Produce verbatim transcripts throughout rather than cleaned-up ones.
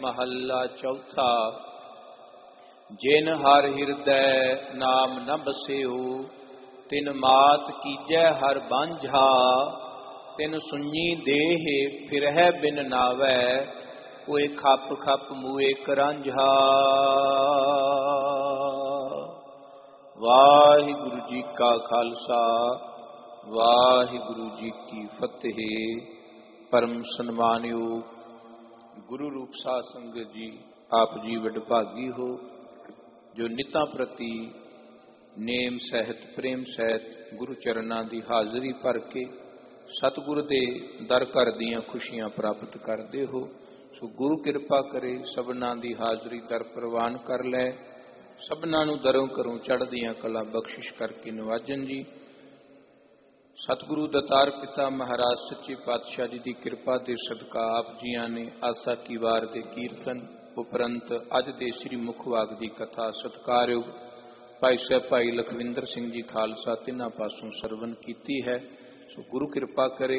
महला चौथा। जिन हर हृदय नाम न बसेओ, तिन मात कीजै हर बांझा। तिन सुन्नी देह फिरह बिन नावै, कोई खप खप मुए करांझा। वाहिगुरु जी का खालसा, वाहिगुरु जी की फतेह। परम सन्मानयोग गुरु रूप साध संगत जी, आप जी वडभागी हो जो नितां प्रति नेम सहित प्रेम सहित गुरु चरनां दी हाजरी भर के सतगुरु दे दर घर दियां खुशियां प्राप्त करते हो। सो गुरु कृपा करे सबना दी हाजरी दर प्रवान कर लै, सबना नूं दरों घरों चढ़दियां कला बख्शिश करके नवाजन जी। सतगुरु दतार पिता महाराज सच्चे पातशाह जी की कृपा के सदका आप जियां ने आसा की वार के कीर्तन उपरंत अज दे श्री मुखवाग की कथा सत्कारयोग भाई साहब भाई लखविंदर सिंह जी खालसा तिन्हां पासों सरवण की है। सो गुरु कृपा करे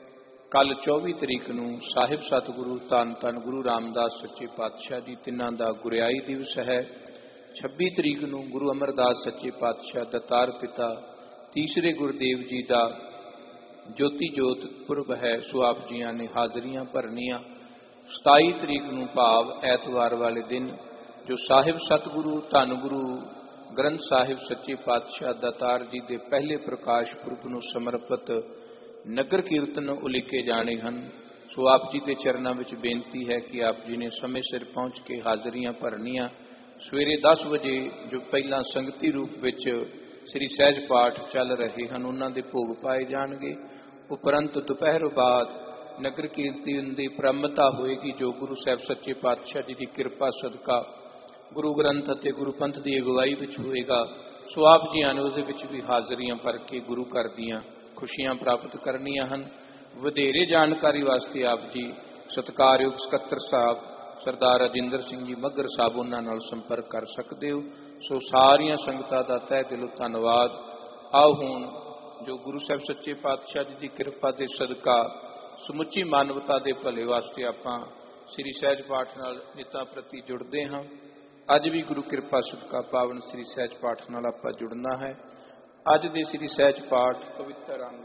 कल चौबी तरीक नूं साहिब सतगुरु धन धन गुरु रामदास सच्चे पातशाह जी तिन्हां दा गुरियाई दिवस है। छब्बी तरीक नूं गुरु अमरदास सच्चे पातशाह दतार पिता तीसरे गुरुदेव जी का ज्योति जोत पुरब है। सो आप जियां ने हाजरियां भरनियां। सताई तरीक नूं भाव ऐतवार वाले दिन जो साहिब सतगुरु धन गुरु ग्रंथ साहिब सच्चे पातशाह दतार जी के पहले प्रकाश पुरब नूं समर्पित नगर कीर्तन उलीके जाने हैं। सो आप जी के चरणों में बेनती है कि आप जी ने समय सिर पहुँच के हाजरियां भरनियां। सवेरे दस बजे जो पहला संगती रूप विच श्री सहज पाठ चल रहे हैं उन्होंने दे भोग पाए जाएंगे। उपरंत दोपहर बाद नगर कीर्तन की प्रारंभता होएगी जो गुरु साहब सच्चे पातशाह जी की कृपा सदका गुरु ग्रंथ और गुरु पंथ की अगवाई में होएगा। सो आप जी ने उस भी हाजरियां भर के गुरु घर दियां खुशियां प्राप्त करनियां हैं। वधेरे जानकारी वास्ते आप जी सत्कारयोग सकत्तर साहब सरदार राजिंदर सिंह जी मगर साहब उन्होंने संपर्क कर सकते हो। सो सारिया संगतां दा तह दिलों धन्नवाद। आओ हुण जो गुरु साहब सच्चे पातशाह जी की कृपा के सदका समुची मानवता के भले वास्ते आपां श्री सहज पाठ नाल नितां प्रति जुड़ते हाँ। अज भी गुरु कृपा सदका पावन श्री सहज पाठ नाल आपां जुड़ना है। अज दे श्री सहज पाठ पवित्र अंग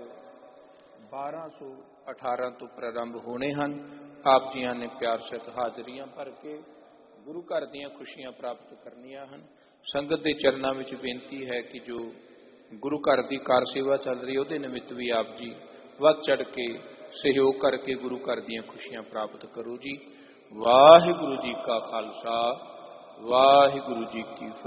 बारह सौ अठारह तो प्रारंभ होने हैं। आप जियां ने प्यार सहित हाजरियां भर के गुरु घर दियां खुशियां प्राप्त करनियां हैं। संगत के चरणों में बेनती है कि जो गुरु घर की कार सेवा चल रही है निमित्त भी आप जी वध चढ़ के सहयोग करके गुरु घर दियां खुशियां प्राप्त करो जी। वाहिगुरु जी का खालसा, वाहिगुरु जी की फतेह।